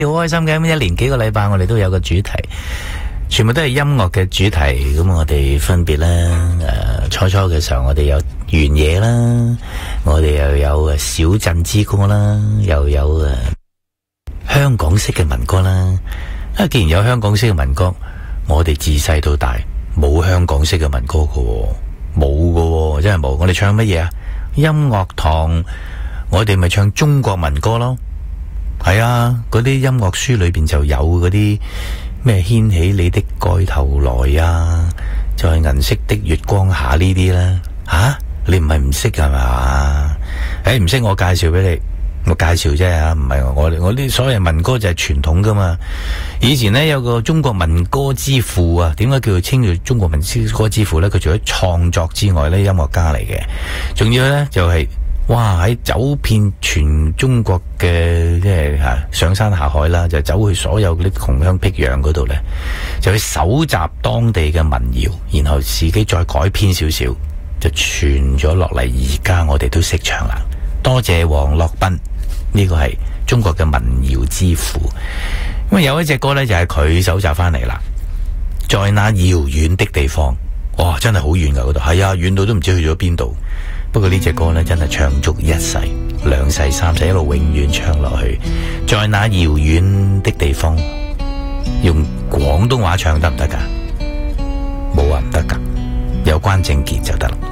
好開心嘅，一連幾個禮拜我哋都有個主題，全部都係音樂嘅主題。咁我哋分別咧，初嘅時候我哋有原野啦，我哋又有小鎮之歌啦，又有香港式嘅民歌啦。既然有香港式嘅民歌，我哋自細到大冇香港式嘅民歌㗎，冇㗎，真係冇。我哋唱乜嘢啊？音樂堂，我哋咪唱中國民歌咯。係啊，嗰啲音樂書裏邊就有嗰啲咩掀起你的蓋頭來啊，在銀色的月光下呢啲啦。吓，你唔係唔識係嘛？唔識我介紹俾你，我介紹啫吓，唔係我啲所謂民歌就係傳統噶嘛。以前呢，有個中國民歌之父啊，點解叫佢稱做中國民歌之父呢？佢除咗創作之外呢，音樂家嚟嘅，仲要呢就係。哇！喺走遍全中國嘅，即係上山下海啦，就走去所有嗰啲窮鄉僻壤嗰度呢，就去搜集當地嘅民謠，然後自己再改編少少，就傳咗落嚟。而家我哋都識唱啦。多謝黃樂斌，呢個係中國嘅民謠之父。咁有一隻歌呢，就係佢搜集翻嚟啦，在那遙遠的地方。哇！真係好遠噶嗰度，係啊，遠到都唔知去咗邊度。不過呢隻歌呢，真係唱足一世、兩世、三世，一路永遠唱落去。在那遙遠的地方，用廣東話唱得唔得噶？冇話唔得噶，有關正傑就得啦。